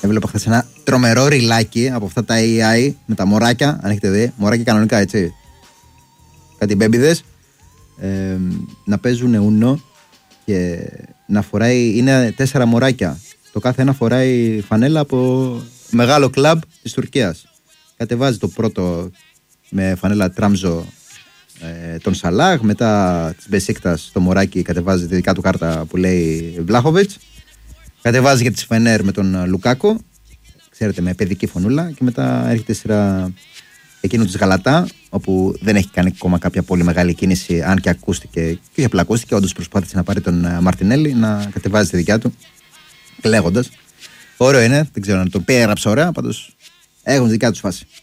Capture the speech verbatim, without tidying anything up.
Έβλεπα χθες ένα τρομερό ριλάκι από αυτά τα έι άι με τα μωράκια. Αν έχετε δει, μωράκια κανονικά, έτσι. Κάτι μπέμπιδες. Ε, να παίζουν ούνο και να φοράει. Είναι τέσσερα μωράκια. Το κάθε ένα φοράει φανέλα από μεγάλο κλαμπ της Τουρκίας. Κατεβάζει το πρώτο με φανέλα Τραμζο ε, τον Σαλάχ. Μετά της Μπεσίκτας το μωράκι κατεβάζει τη δικά του κάρτα που λέει Βλάχοβιτς. Κατεβάζει και τη Φενέρ με τον Λουκάκο. Ξέρετε, με παιδική φωνούλα. Και μετά έρχεται η σειρά εκείνου της Γαλατά, όπου δεν έχει κάνει ακόμα κάποια πολύ μεγάλη κίνηση, αν και ακούστηκε, και όχι απλά ακούστηκε, όντως προσπάθησε να πάρει τον Μαρτινέλη να κατεβάζει τη δικιά του, κλαίγοντας. Ωραίο είναι, δεν ξέρω αν το πέραψε ωραία, πάντως έχουν δικιά τους φάση.